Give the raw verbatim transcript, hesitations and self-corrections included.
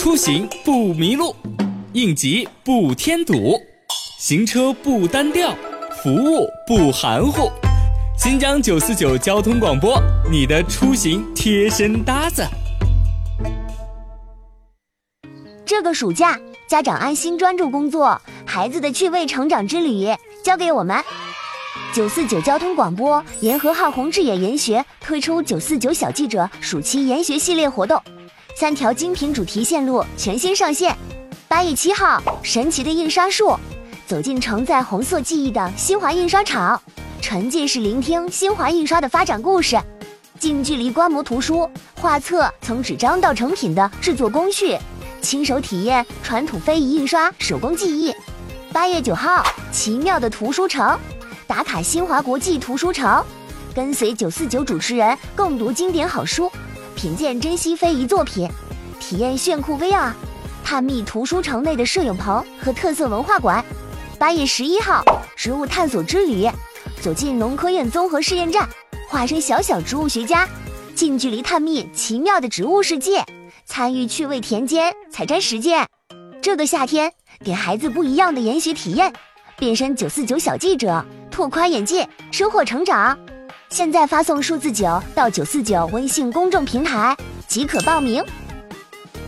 出行不迷路，应急不添堵，行车不单调，服务不含糊。新疆九四九交通广播，你的出行贴身搭子。 这个暑假，家长安心专注工作，孩子的趣味成长之旅交给我们。九四九交通广播沿河浩宏志野研学推出九四九小记者暑期研学系列活动，三条精品主题线路全新上线。八月七号，神奇的印刷术，走进承载红色记忆的新华印刷厂，沉浸式聆听新华印刷的发展故事，近距离观摩图书画册从纸张到成品的制作工序，亲手体验传统非遗印刷手工技艺。八月九号，奇妙的图书城，打卡新华国际图书城，跟随九四九主持人共读经典好书，品鉴珍稀非遗作品，体验炫酷 V R， 探秘图书城内的摄影棚和特色文化馆。八月十一号，植物探索之旅，走进农科院综合试验站，化身小小植物学家，近距离探秘奇妙的植物世界，参与趣味田间采摘实践。这个夏天，给孩子不一样的研学体验，变身九四九小记者，拓宽眼界，收获成长。现在发送数字九到九四九微信公众平台即可报名。